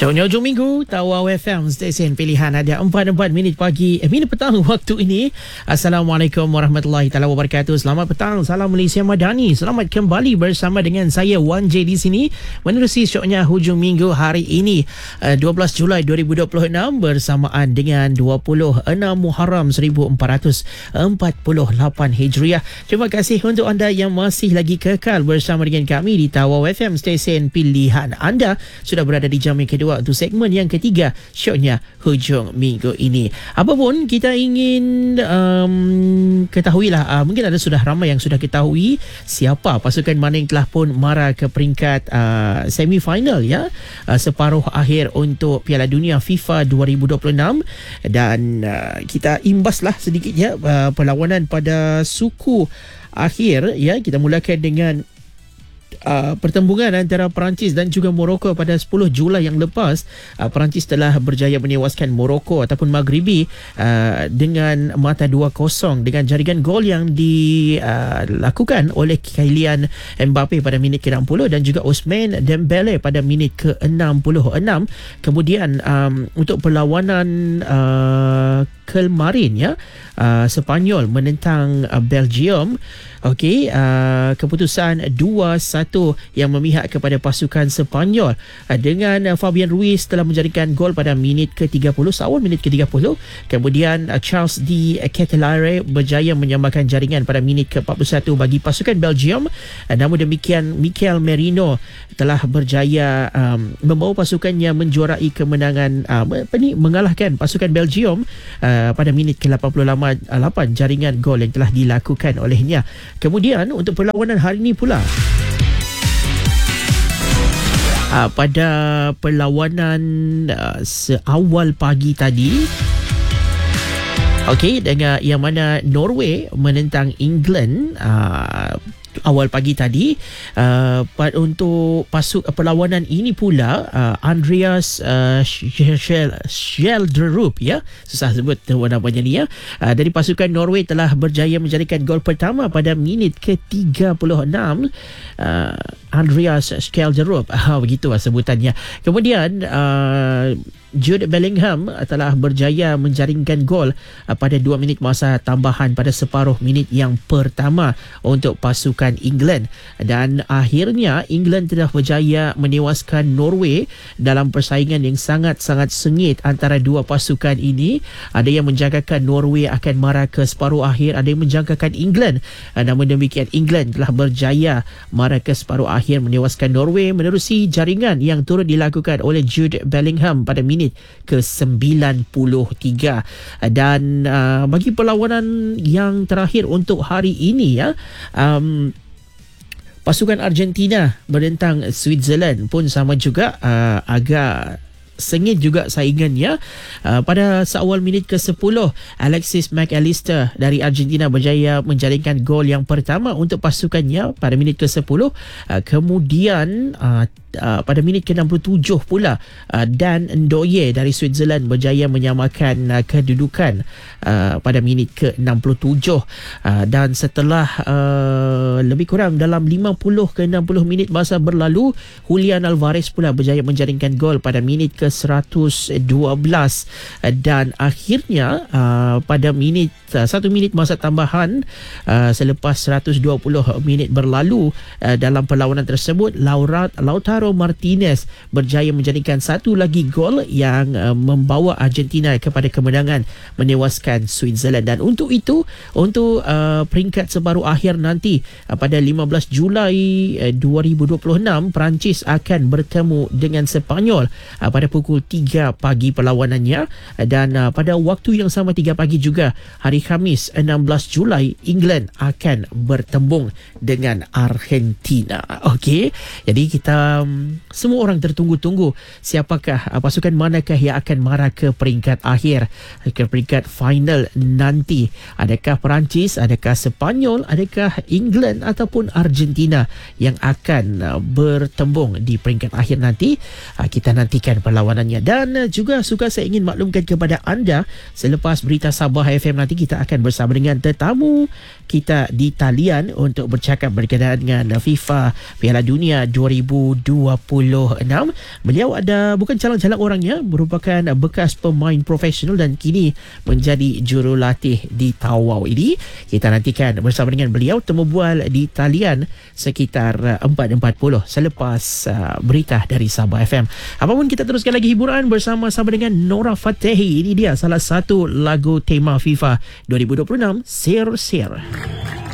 Syoknya hujung minggu, Tawau FM, stesen pilihan. Ada 4 minit pagi, minit petang waktu ini. Assalamualaikum warahmatullahi taala wabarakatuh. Selamat petang, salam Malaysia Madani. Selamat kembali bersama dengan saya Wan J di sini menerusi syoknya hujung minggu hari ini 12 Julai 2026 bersamaan dengan 26 Muharram 1448 Hijriah. Terima kasih untuk anda yang masih lagi kekal bersama dengan kami di Tawau FM, stesen pilihan anda. Sudah berada di jam yang kedua untuk segmen yang ketiga syoknya hujung minggu ini. Apapun kita ingin ketahuilah, mungkin ada sudah ramai yang sudah ketahui siapa pasukan mana yang telah pun mara ke peringkat semifinal ya, separuh akhir untuk Piala Dunia FIFA 2026. Dan kita imbaslah sedikitnya perlawanan pada suku akhir ya. Kita mulakan dengan pertembungan antara Perancis dan juga Morocco pada 10 Julai yang lepas. Perancis telah berjaya menewaskan Morocco ataupun Maghribi dengan mata 2-0 dengan jaringan gol yang dilakukan oleh Kylian Mbappe pada minit ke-60 dan juga Ousmane Dembele pada minit ke-66. Kemudian untuk perlawanan kemarin ya, Sepanyol menentang Belgium. Okey, keputusan 2-1 yang memihak kepada pasukan Sepanyol dengan Fabian Ruiz telah menjadikan gol pada minit ke-30, awal minit ke-30. Kemudian Charles de Ketelaere berjaya menyamakan jaringan pada minit ke-41 bagi pasukan Belgium. Namun demikian Mikel Merino telah berjaya membawa pasukannya menjuarai kemenangan, mengalahkan pasukan Belgium pada minit ke-88 jaringan gol yang telah dilakukan olehnya. Kemudian untuk perlawanan hari ini pula, pada perlawanan seawal pagi tadi, okey, dengan yang mana Norway menentang England awal pagi tadi. Untuk perlawanan ini pula Andreas Schjelderup ya, susah sebut namanya ni ya, dari pasukan Norway telah berjaya menjadikan gol pertama pada minit ke-36. Andreas Schjelderup, begitu sebutannya. Kemudian Jude Bellingham telah berjaya menjaringkan gol pada 2 minit masa tambahan pada separuh minit yang pertama untuk pasukan England. Dan akhirnya England telah berjaya menewaskan Norway dalam persaingan yang sangat-sangat sengit antara dua pasukan ini. Ada yang menjangkakan Norway akan mara ke separuh akhir, ada yang menjangkakan England. Namun demikian England telah berjaya mara ke separuh akhir menewaskan Norway menerusi jaringan yang turut dilakukan oleh Jude Bellingham pada minit ke-93. Dan bagi perlawanan yang terakhir untuk hari ini ya, pasukan Argentina menentang Switzerland pun sama juga, agak sengit juga saingannya. Pada seawal minit ke-10 Alexis McAllister dari Argentina berjaya menjaringkan gol yang pertama untuk pasukannya pada minit ke-10. Kemudian pada minit ke-67 pula Dan Ndoye dari Switzerland berjaya menyamakan kedudukan pada minit ke-67. Dan setelah lebih kurang dalam 50 ke 60 minit masa berlalu, Julian Alvarez pula berjaya menjaringkan gol pada minit ke-112. Dan akhirnya pada minit 1 minit masa tambahan selepas 120 minit berlalu dalam perlawanan tersebut, Lautaro Martinez berjaya menjadikan satu lagi gol yang membawa Argentina kepada kemenangan menewaskan Switzerland. Dan untuk itu, untuk peringkat separuh akhir nanti pada 15 Julai 2026, Perancis akan bertemu dengan Sepanyol pada pukul 3 pagi perlawanannya. Dan pada waktu yang sama 3 pagi juga hari Khamis 16 Julai England akan bertembung dengan Argentina. Okey, jadi kita semua orang tertunggu-tunggu siapakah, pasukan manakah yang akan mara ke peringkat akhir, ke peringkat final nanti. Adakah Perancis, adakah Sepanyol, adakah England ataupun Argentina yang akan bertembung di peringkat akhir nanti? Kita nantikan perlawanan perlawanannya. Dan juga suka saya ingin maklumkan kepada anda, selepas berita Sabah FM nanti kita akan bersama dengan tetamu kita di talian untuk bercakap berkenaan dengan FIFA Piala Dunia 2026. Beliau ada bukan calon-calon orangnya, merupakan bekas pemain profesional dan kini menjadi jurulatih di Tawau ini. Kita nantikan bersama dengan beliau temu bual di talian sekitar 4.40 selepas berita dari Sabah FM. Apapun, kita teruskan lagi hiburan bersama-sama dengan Nora Fatehi. Ini dia salah satu lagu tema FIFA 2026, Sir Sir.